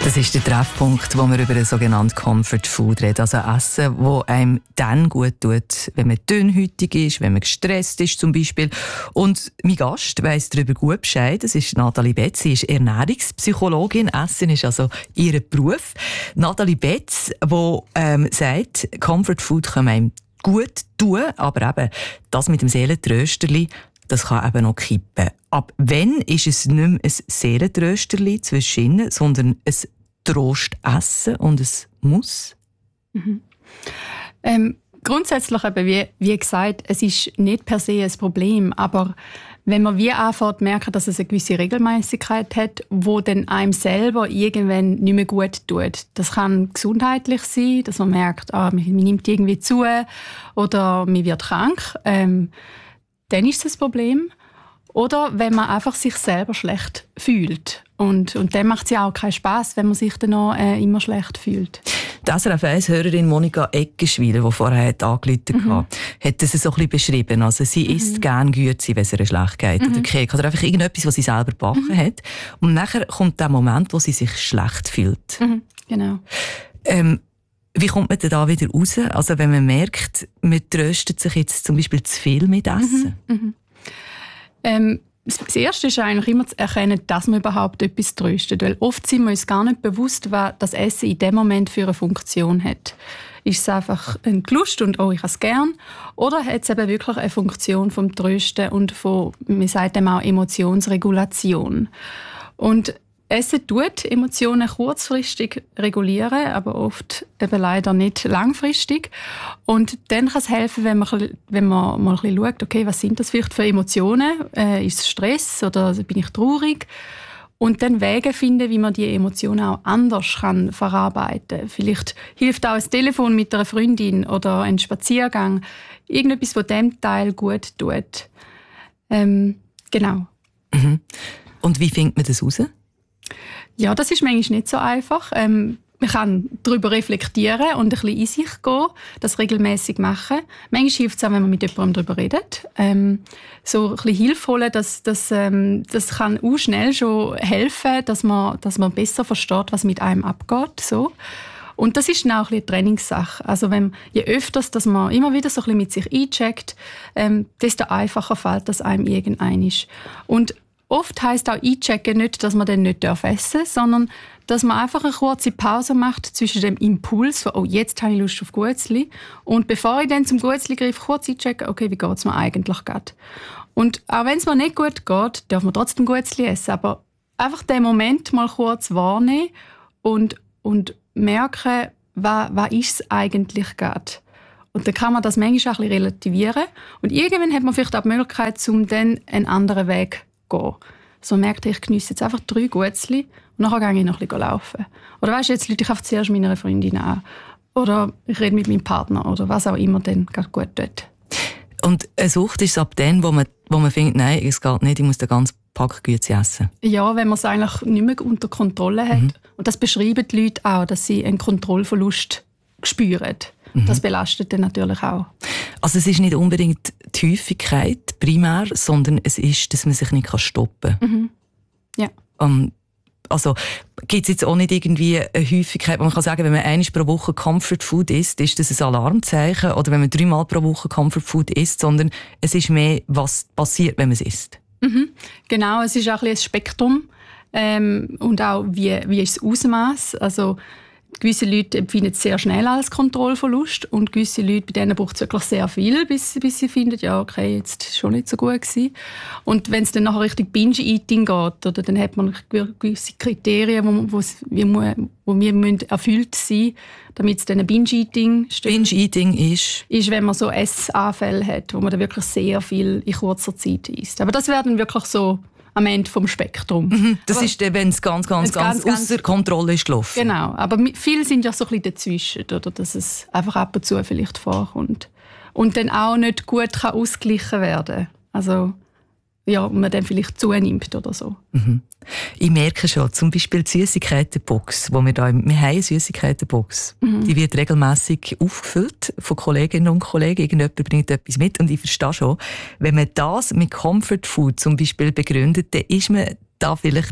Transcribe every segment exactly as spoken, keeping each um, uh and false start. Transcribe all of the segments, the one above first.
Das ist der Treffpunkt, wo wir über ein sogenanntes Comfort Food reden. Also Essen, das einem dann gut tut, wenn man dünnhäutig ist, wenn man gestresst ist zum Beispiel. Und mein Gast weiss darüber gut Bescheid. Das ist Nathalie Betz. Sie ist Ernährungspsychologin. Essen ist also ihr Beruf. Nathalie Betz, die ähm, sagt, Comfort Food kann einem gut tun, aber eben das mit dem Seelentrösterli, das kann eben noch kippen. Ab wann ist es nicht mehr ein Seelentrösterli zwischen, sondern ein Trostessen und es muss? Mhm. Ähm, grundsätzlich eben, wie, wie gesagt, es ist nicht per se ein Problem, aber wenn man wie anfängt merken, dass es eine gewisse Regelmäßigkeit hat, wo dann einem selber irgendwann nicht mehr gut tut. Das kann gesundheitlich sein, dass man merkt, ah, man, man nimmt irgendwie zu oder man wird krank. Ähm, dann ist das ein Problem. Oder wenn man einfach sich selber schlecht fühlt. Und, und dann macht es ja auch keinen Spass, wenn man sich dann noch äh, immer schlecht fühlt. Die S R F eins-Hörerin Monika Eggenschwiler, die vorher hat angerufen mhm. hat, hat das so ein bisschen beschrieben. Also sie mhm. isst gerne Güte, wenn es ihr schlecht geht. Mhm. Oder Kek. Oder einfach irgendetwas, was sie selber gebacken mhm. hat. Und nachher kommt der Moment, wo sie sich schlecht fühlt. Mhm. Genau. Ähm, Wie kommt man denn da wieder raus? Also wenn man merkt, man tröstet sich jetzt zum Beispiel zu viel mit Essen. Mhm. Mhm. Ähm, das Erste ist eigentlich immer zu erkennen, dass man überhaupt etwas tröstet. Weil oft sind wir uns gar nicht bewusst, was das Essen in dem Moment für eine Funktion hat. Ist es einfach ein Lust und «oh, ich habe es gern» oder hat es eben wirklich eine Funktion vom Trösten und von, man sagt dem auch Emotionsregulation. Und Essen tut Emotionen kurzfristig regulieren, aber oft eben leider nicht langfristig. Und dann kann es helfen, wenn man, wenn man mal ein bisschen schaut, okay, was sind das vielleicht für Emotionen? Äh, ist es Stress oder bin ich traurig? Und dann Wege finden, wie man die Emotionen auch anders kann verarbeiten kann. Vielleicht hilft auch ein Telefon mit einer Freundin oder ein Spaziergang. Irgendetwas, was dem Teil gut tut. Ähm, genau. Mhm. Und wie findet man das raus? Ja, das ist manchmal nicht so einfach. Ähm, man kann darüber reflektieren und ein bisschen in sich gehen, das regelmäßig machen. Manchmal hilft es auch, wenn man mit jemandem darüber redet. Ähm, so ein bisschen Hilfe holen, das, das, ähm, das kann auch schnell schon helfen, dass man, dass man besser versteht, was mit einem abgeht. So. Und das ist dann auch ein bisschen eine Trainingssache. Also wenn, je öfters, dass man immer wieder so ein bisschen mit sich eincheckt, ähm, desto einfacher fällt das einem irgendein ist. Und oft heisst auch einchecken nicht, dass man dann nicht essen darf, sondern dass man einfach eine kurze Pause macht zwischen dem Impuls von «oh, jetzt habe ich Lust auf Guetzli» und bevor ich dann zum Guetzli greife, kurz einchecken, okay, wie geht es mir eigentlich gerade. Und auch wenn es mir nicht gut geht, darf man trotzdem Guetzli essen, aber einfach den Moment mal kurz wahrnehmen und, und merken, was, was ist es eigentlich gerade. Und dann kann man das manchmal auch ein bisschen relativieren und irgendwann hat man vielleicht auch die Möglichkeit, um dann einen anderen Weg gehen. So merkte ich, ich geniesse jetzt einfach drei Guetzli und nachher gehe ich noch ein bisschen laufen. Oder weisst du, jetzt rufe ich einfach zuerst meiner Freundin an. Oder ich rede mit meinem Partner oder was auch immer dann gerade gut tut. Und eine Sucht ist es ab dann, wo man, wo man findet, nein, es geht nicht, ich muss den ganzen Pack Güte essen. Ja, wenn man es eigentlich nicht mehr unter Kontrolle hat. Mhm. Und das beschreiben die Leute auch, dass sie einen Kontrollverlust spüren. Mhm. Das belastet dann natürlich auch. Also es ist nicht unbedingt die Häufigkeit primär, sondern es ist, dass man sich nicht stoppen kann. Mhm. Ja. Um, also gibt es jetzt auch nicht irgendwie eine Häufigkeit, wo man kann sagen, wenn man einmal pro Woche Comfort Food isst, ist das ein Alarmzeichen, oder wenn man dreimal pro Woche Comfort Food isst, sondern es ist mehr, was passiert, wenn man es isst. Mhm. Genau, es ist auch ein, ein Spektrum ähm, und auch wie, wie ist das Ausmaß. Also gewisse Leute empfinden es sehr schnell als Kontrollverlust und gewisse Leute, bei denen braucht es wirklich sehr viel, bis, bis sie finden, ja, okay, jetzt ist es schon nicht so gut gewesen. Und wenn es dann nachher Richtung Binge-Eating geht, oder, dann hat man gewisse Kriterien, wo, wo, wo wir müssen erfüllt sein müssen, damit es dann ein Binge-Eating steht. Binge-Eating ist? Ist, wenn man so Essanfälle hat, wo man dann wirklich sehr viel in kurzer Zeit isst. Aber das werden wirklich so am Ende vom Spektrum. Mhm, das aber ist dann, wenn es ganz, ganz, ganz, ganz außer Kontrolle ist gelaufen. Genau, aber viele sind ja so ein bisschen dazwischen, oder, dass es einfach ab und zu vielleicht vorkommt. Und dann auch nicht gut kann ausgeglichen werden. Also, ja, man dann vielleicht zunimmt oder so. Mhm. Ich merke schon, zum Beispiel die Süßigkeitenbox, wo wir da, wir haben eine Süßigkeitenbox, mhm. die wird regelmässig aufgefüllt von Kolleginnen und Kollegen. Irgendjemand bringt etwas mit und ich verstehe schon, wenn man das mit Comfort Food zum Beispiel begründet, dann ist man da vielleicht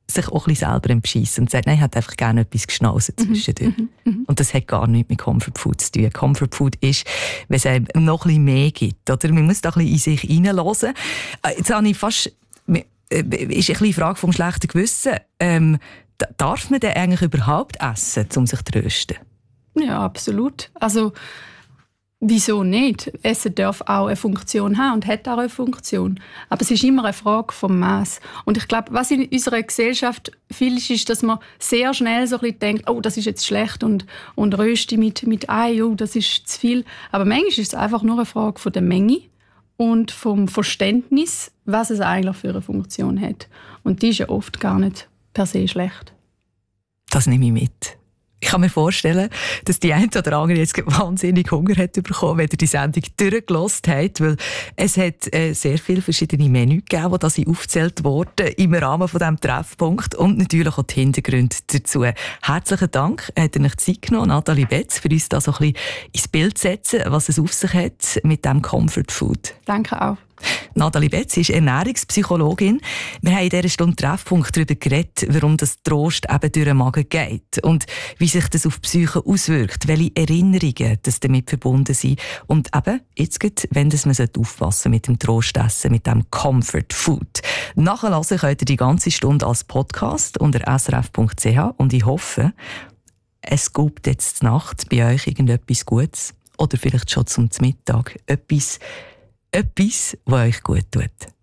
sich auch ein bisschen selber entscheissen und sagt, nein, ich hätte einfach gerne etwas geschnauzen zwischendurch. Mhm, mhm, und das hat gar nichts mit Comfort Food zu tun. Comfort Food ist, wenn es einem noch ein bisschen mehr gibt. Oder? Man muss da ein bisschen in sich hineinhören. Jetzt habe ich fast, ist ein bisschen die Frage vom schlechten Gewissen. Ähm, darf man denn eigentlich überhaupt essen, um sich zu trösten? Ja, absolut. Also, wieso nicht? Essen darf auch eine Funktion haben und hat auch eine Funktion. Aber es ist immer eine Frage vom Maß. Und ich glaube, was in unserer Gesellschaft viel ist, ist, dass man sehr schnell so ein bisschen denkt, oh, das ist jetzt schlecht und, und Rösti mit, mit Ei, oh, das ist zu viel. Aber manchmal ist es einfach nur eine Frage von der Menge und vom Verständnis, was es eigentlich für eine Funktion hat. Und die ist ja oft gar nicht per se schlecht. Das nehme ich mit. Ich kann mir vorstellen, dass die eine oder andere jetzt wahnsinnig Hunger hat bekommen, wenn ihr die Sendung durchgehört habt, weil es hat äh, sehr viele verschiedene Menüs gegeben, die sie aufgezählt wurden im Rahmen von diesem Treffpunkt und natürlich auch die Hintergründe dazu. Herzlichen Dank, hat ihr euch Zeit genommen, Nathalie Betz, für uns da so ein bisschen ins Bild zu setzen, was es auf sich hat mit dem Comfort Food. Danke auch. Nathalie Betz ist Ernährungspsychologin. Wir haben in dieser Stunde Treffpunkt darüber geredet, warum das Trost eben durch den Magen geht und wie sich das auf die Psyche auswirkt, welche Erinnerungen das damit verbunden sind. Und eben, jetzt geht, wenn das man aufpassen mit dem Trostessen, mit dem Comfort Food. Nachhören könnt ihr die ganze Stunde als Podcast unter s r f punkt c h und ich hoffe, es gibt jetzt Nacht bei euch irgendetwas Gutes oder vielleicht schon zum Mittag etwas, Etwas, was euch gut tut.